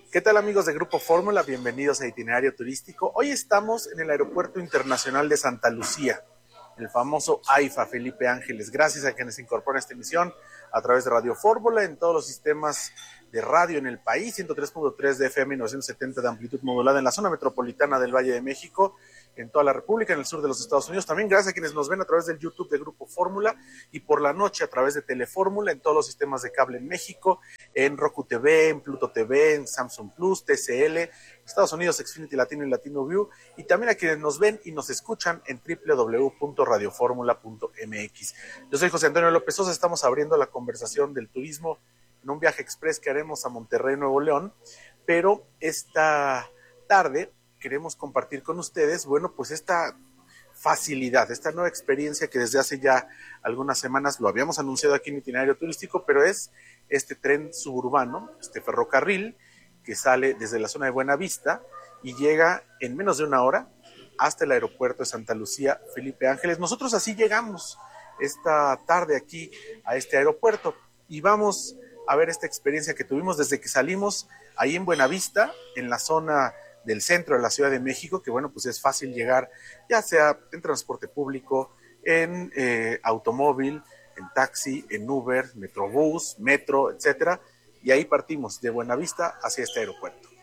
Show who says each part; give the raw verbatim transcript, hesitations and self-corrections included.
Speaker 1: ¿Qué tal, amigos de Grupo Fórmula? Bienvenidos a Itinerario Turístico. Hoy estamos en el Aeropuerto Internacional de Santa Lucía, el famoso AIFA Felipe Ángeles. Gracias a quienes se incorporan a esta emisión a través de Radio Fórmula en todos los sistemas de radio en el país, ciento tres punto tres de F M, novecientos setenta de amplitud modulada en la zona metropolitana del Valle de México, en toda la República, en el sur de los Estados Unidos. También gracias a quienes nos ven a través del YouTube de Grupo Fórmula y por la noche a través de Telefórmula en todos los sistemas de cable en México, en Roku T V, en Pluto T V, en Samsung Plus, T C L, Estados Unidos, Xfinity Latino y Latino View, y también a quienes nos ven y nos escuchan en doble u doble u doble u punto radio fórmula punto m x. Yo soy José Antonio López Sosa, estamos abriendo la conversación del turismo en un viaje express que haremos a Monterrey, Nuevo León, pero esta tarde queremos compartir con ustedes, bueno, pues esta facilidad, esta nueva experiencia que desde hace ya algunas semanas lo habíamos anunciado aquí en Itinerario Turístico, pero es este tren suburbano, este ferrocarril que sale desde la zona de Buenavista y llega en menos de una hora hasta el aeropuerto de Santa Lucía Felipe Ángeles. Nosotros así llegamos esta tarde aquí a este aeropuerto y vamos a ver esta experiencia que tuvimos desde que salimos ahí en Buenavista, en la zona del centro de la Ciudad de México, que bueno, pues es fácil llegar, ya sea en transporte público, en eh, automóvil, en taxi, en Uber, Metrobús, metro, etcétera, y ahí partimos de Buenavista hacia este aeropuerto.